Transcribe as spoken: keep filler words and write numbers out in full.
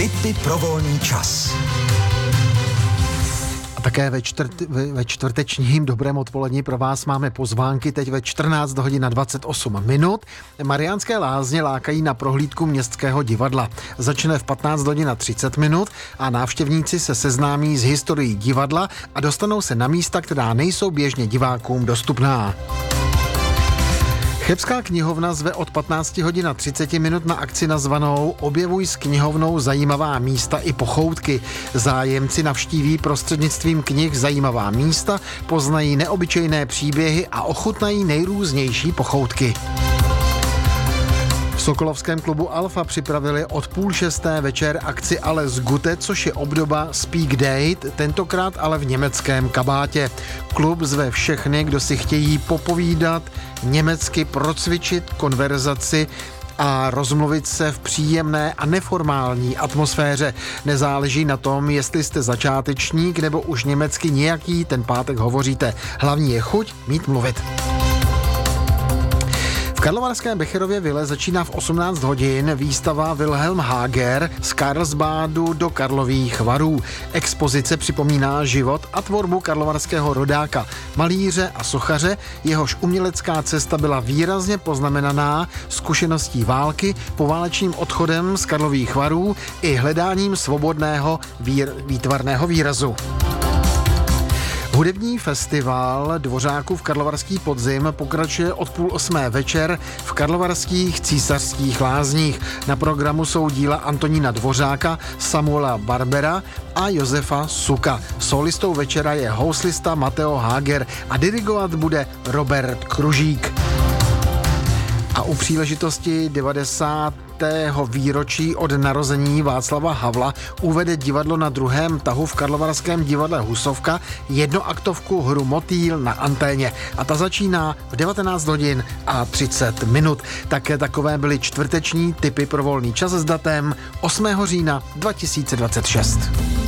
Tipy pro volný čas. Také ve, čtvrt, ve čtvrtečním dobrém odpolední pro vás máme pozvánky teď ve čtrnáct hodin a dvacet osm minut. Mariánské Lázně lákají na prohlídku Městského divadla. Začne v patnáct hodin a třicet minut a návštěvníci se seznámí s historií divadla a dostanou se na místa, která nejsou běžně divákům dostupná. Chebská knihovna zve od patnáct hodin a třicet minut na akci nazvanou Objevuj s knihovnou zajímavá místa i pochoutky. Zájemci navštíví prostřednictvím knih zajímavá místa, poznají neobyčejné příběhy a ochutnají nejrůznější pochoutky. V sokolovském klubu Alfa připravili od půl šesté večer akci Alles Gute, což je obdoba Speak Date, tentokrát ale v německém kabátě. Klub zve všechny, kdo si chtějí popovídat, německy procvičit konverzaci a rozmluvit se v příjemné a neformální atmosféře. Nezáleží na tom, jestli jste začátečník nebo už německy nějaký ten pátek hovoříte. Hlavní je chuť mít mluvit. V Karlovarském Becherově vile začíná v osmnáct hodin výstava Wilhelm Hager z Karlsbadu do Karlových Varů. Expozice připomíná život a tvorbu karlovarského rodáka, malíře a sochaře, jehož umělecká cesta byla výrazně poznamenaná zkušeností války, poválečným odchodem z Karlových Varů i hledáním svobodného vír, výtvarného výrazu. Hudební festival Dvořáků v Karlovarský podzim pokračuje od půl osmé večer v Karlovarských Císařských lázních. Na programu jsou díla Antonína Dvořáka, Samuela Barbera a Josefa Suka. Solistou večera je houslista Mateo Hager a dirigovat bude Robert Kružík. A u příležitosti devadesátého výročí od narození Václava Havla uvede divadlo na druhém tahu v Karlovarském divadle Husovka jednoaktovku hru Motýl na anténě. A ta začíná v devatenáct hodin a třicet minut. Také takové byly čtvrteční tipy pro volný čas s datem osmého října dva tisíce dvacet šest.